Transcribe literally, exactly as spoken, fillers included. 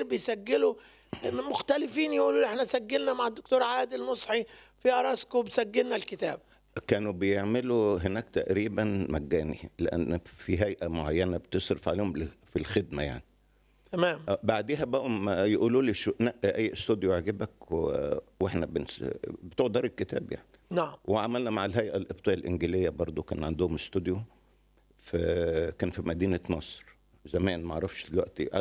بيسجلوا مختلفين، يقولوا احنا سجلنا مع الدكتور عادل نصحي في اراسكوب، سجلنا الكتاب. كانوا بيعملوا هناك تقريبا مجاني، لان في هيئه معينه بتصرف عليهم في الخدمه يعني. تمام. بعديها بقوا يقولوا لي شو نقي اي استوديو يعجبك و... واحنا بنس... بتوع دار الكتاب يعني. نعم. وعملنا مع الهيئه القبطيه الانجيليه برضو، كان عندهم استوديو في كان في مدينه نصر زمان، ما اعرفش دلوقتي.